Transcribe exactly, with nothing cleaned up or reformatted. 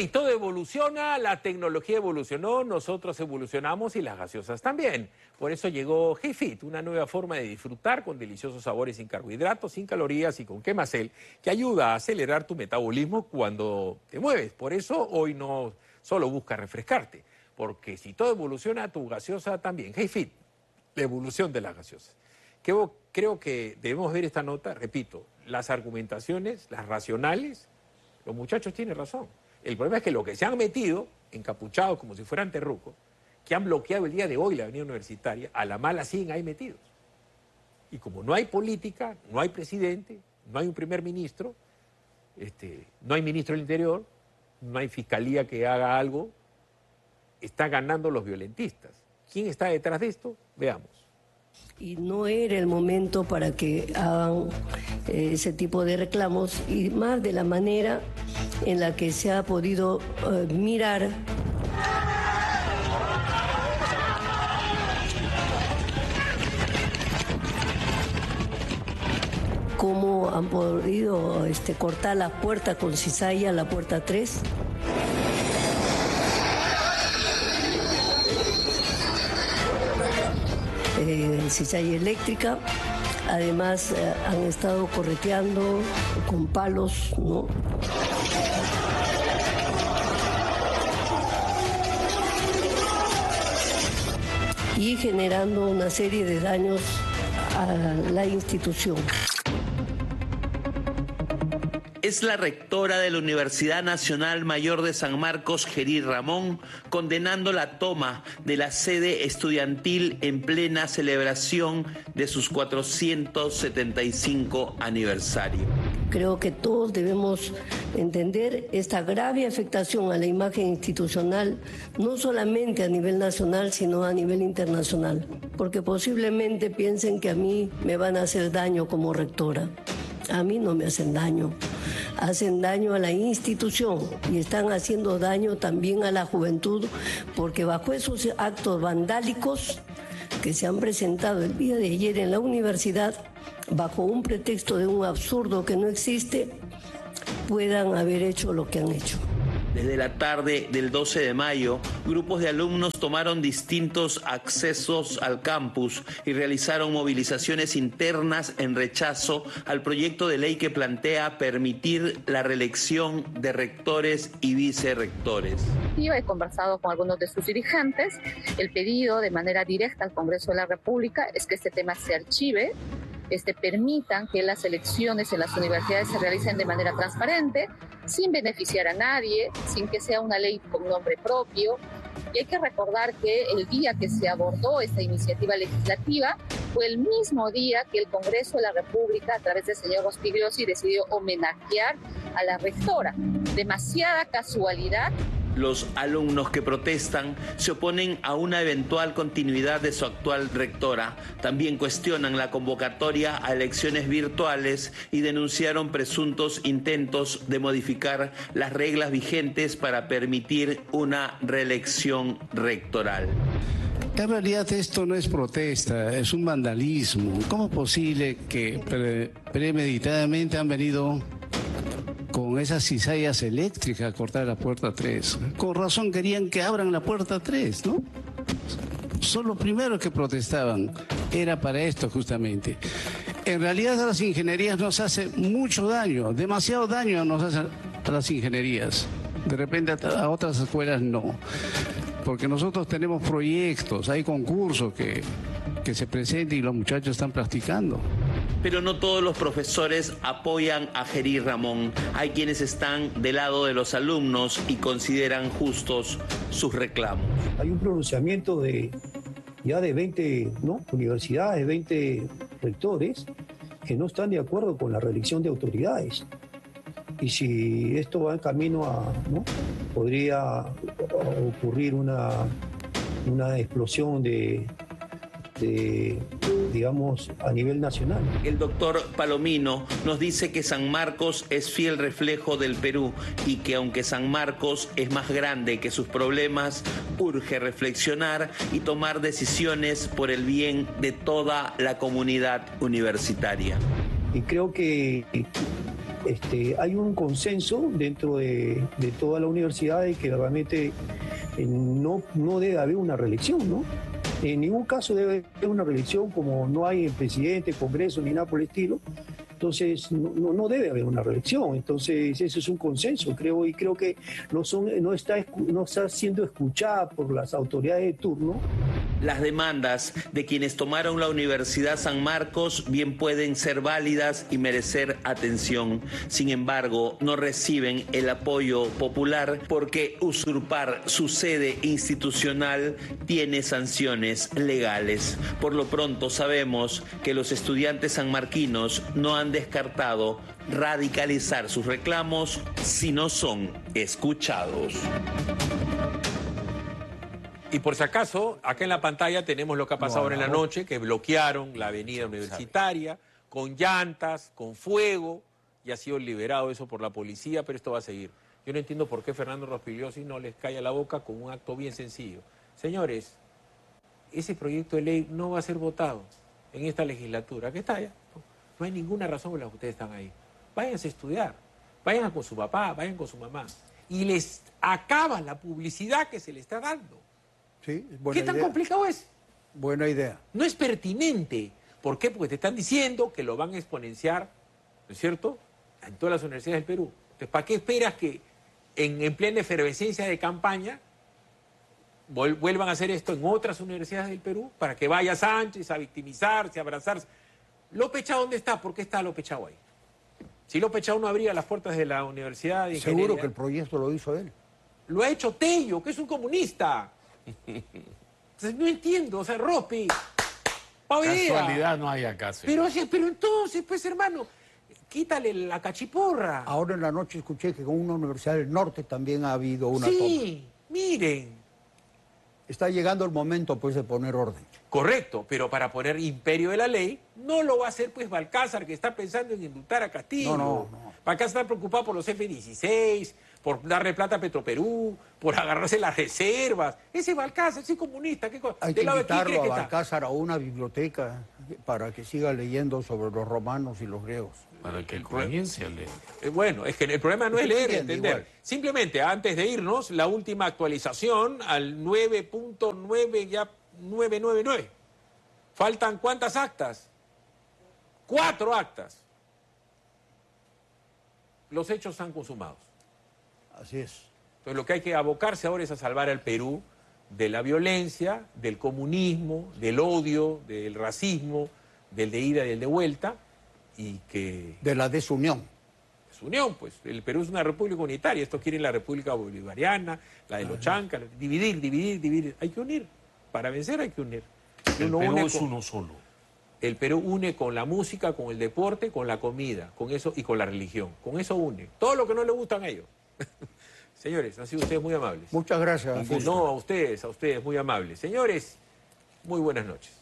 Sí, todo evoluciona, la tecnología evolucionó, nosotros evolucionamos y las gaseosas también. Por eso llegó G-Fit, una nueva forma de disfrutar con deliciosos sabores sin carbohidratos, sin calorías y con Quemacel, que ayuda a acelerar tu metabolismo cuando te mueves. Por eso hoy no solo busca refrescarte, porque si todo evoluciona, tu gaseosa también. G-Fit, la evolución de las gaseosas. Creo que debemos ver esta nota, repito, las argumentaciones, las racionales, los muchachos tienen razón. El problema es que lo que se han metido, encapuchados como si fueran terrucos, que han bloqueado el día de hoy la avenida universitaria, a la mala siguen ahí metidos. Y como no hay política, no hay presidente, no hay un primer ministro, este, no hay ministro del Interior, no hay fiscalía que haga algo, están ganando los violentistas. ¿Quién está detrás de esto? Veamos. Y no era el momento para que hagan eh, ese tipo de reclamos, y más de la manera en la que se ha podido eh, mirar cómo han podido este, cortar la puerta con cizalla, la puerta tres. Eh, cizalla eléctrica. Además eh, han estado correteando con palos, ¿no? Y generando una serie de daños a la institución. Es la rectora de la Universidad Nacional Mayor de San Marcos, Gerí Ramón, condenando la toma de la sede estudiantil en plena celebración de sus cuatrocientos setenta y cinco aniversario. Creo que todos debemos entender esta grave afectación a la imagen institucional, no solamente a nivel nacional, sino a nivel internacional, porque posiblemente piensen que a mí me van a hacer daño como rectora. A mí no me hacen daño. Hacen daño a la institución y están haciendo daño también a la juventud, porque bajo esos actos vandálicos que se han presentado el día de ayer en la universidad, bajo un pretexto de un absurdo que no existe, puedan haber hecho lo que han hecho. Desde la tarde del doce de mayo, grupos de alumnos tomaron distintos accesos al campus y realizaron movilizaciones internas en rechazo al proyecto de ley que plantea permitir la reelección de rectores y vicerrectores. Yo he conversado con algunos de sus dirigentes. El pedido de manera directa al Congreso de la República es que este tema se archive, Este, permitan que las elecciones en las universidades se realicen de manera transparente, sin beneficiar a nadie, sin que sea una ley con nombre propio. Y hay que recordar que el día que se abordó esta iniciativa legislativa fue el mismo día que el Congreso de la República, a través del señor Rospigliosi, decidió homenajear a la rectora. Demasiada casualidad. Los alumnos que protestan se oponen a una eventual continuidad de su actual rectora. También cuestionan la convocatoria a elecciones virtuales y denunciaron presuntos intentos de modificar las reglas vigentes para permitir una reelección rectoral. En realidad esto no es protesta, es un vandalismo. ¿Cómo es posible que pre- premeditadamente han venido con esas cizallas eléctricas a cortar la puerta tres? Con razón querían que abran la puerta tres, ¿no? Son los primeros que protestaban. Era para esto justamente. En realidad a las ingenierías nos hace mucho daño, demasiado daño nos hacen a las ingenierías. De repente a otras escuelas no. Porque nosotros tenemos proyectos, hay concursos que, que se presentan y los muchachos están practicando. Pero no todos los profesores apoyan a Gerí Ramón. Hay quienes están del lado de los alumnos y consideran justos sus reclamos. Hay un pronunciamiento de ya de veinte, ¿no?, universidades, veinte rectores que no están de acuerdo con la reelección de autoridades. Y si esto va en camino a, ¿no?, podría ocurrir una, una explosión de, de, digamos, a nivel nacional. El doctor Palomino nos dice que San Marcos es fiel reflejo del Perú y que aunque San Marcos es más grande que sus problemas, urge reflexionar y tomar decisiones por el bien de toda la comunidad universitaria. Y creo que este, hay un consenso dentro de, de toda la universidad de que realmente eh, no, no debe haber una reelección, ¿no? En ningún caso debe haber una reelección, como no hay el presidente, congreso ni nada por el estilo. Entonces, no, no, no debe haber una reelección. Entonces, eso es un consenso, creo, y creo que no, son, no, está, no está siendo escuchada por las autoridades de turno. Las demandas de quienes tomaron la Universidad San Marcos bien pueden ser válidas y merecer atención. Sin embargo, no reciben el apoyo popular porque usurpar su sede institucional tiene sanciones legales. Por lo pronto sabemos que los estudiantes sanmarquinos no han descartado radicalizar sus reclamos si no son escuchados. Y por si acaso, acá en la pantalla tenemos lo que ha pasado ahora en la noche, que bloquearon la avenida universitaria con llantas, con fuego, y ha sido liberado eso por la policía, pero esto va a seguir. Yo no entiendo por qué Fernando Rospigliosi no les calla la boca con un acto bien sencillo. Señores, ese proyecto de ley no va a ser votado en esta legislatura. Aquí está ya. No hay ninguna razón por la que ustedes están ahí. Váyanse a estudiar, vayan con su papá, vayan con su mamá. Y les acaban la publicidad que se les está dando. Sí, buena ¿Qué tan idea. complicado es? Buena idea. No es pertinente. ¿Por qué? Porque te están diciendo que lo van a exponenciar, ¿no es cierto?, en todas las universidades del Perú. Entonces, ¿para qué esperas que en, en plena efervescencia de campaña vuelvan a hacer esto en otras universidades del Perú? Para que vaya Sánchez a victimizarse, a abrazarse. ¿López Chao dónde está? ¿Por qué está López Chao ahí? Si López Chao no abría las puertas de la Universidad de Ingeniería. Seguro que el proyecto lo hizo él. Lo ha hecho Tello, que es un comunista. Entonces, no entiendo, o sea, Rospi, Pavía. Casualidad no hay acaso. Pero, pero entonces, pues, hermano, quítale la cachiporra. Ahora en la noche escuché que con una universidad del norte también ha habido una sí, toma. miren. Está llegando el momento, pues, de poner orden. Correcto, pero para poner imperio de la ley, no lo va a hacer, pues, Balcázar, que está pensando en indultar a Castillo. No, no, no. Balcázar está preocupado por los F dieciséis, por darle plata a Petroperú, por agarrarse las reservas. Ese Balcázar, ese comunista, ¿qué cosa? Hay ¿De que lado de quién cree invitarlo a que está? Balcázar a una biblioteca para que siga leyendo sobre los romanos y los griegos. Para que comience a leer. Eh, bueno, es que el problema no es leer y Entiende, entender. igual. Simplemente, antes de irnos, la última actualización al nueve punto nueve, ya nueve nueve nueve. ¿Faltan cuántas actas? Cuatro actas. Los hechos están consumados. Así es. Entonces, lo que hay que abocarse ahora es a salvar al Perú de la violencia, del comunismo, del odio, del racismo, del de ida y del de vuelta, y que... De la desunión. es unión, pues. El Perú es una república unitaria. Estos quieren la república bolivariana, la de los chancas. Dividir, dividir, dividir. Hay que unir. Para vencer hay que unir. Y El uno Perú une es con- uno solo. El Perú une con la música, con el deporte, con la comida, con eso y con la religión. Con eso une. Todo lo que no le gustan a ellos. Señores, han sido ustedes muy amables. Muchas gracias. No, a ustedes, a ustedes, muy amables. Señores, muy buenas noches.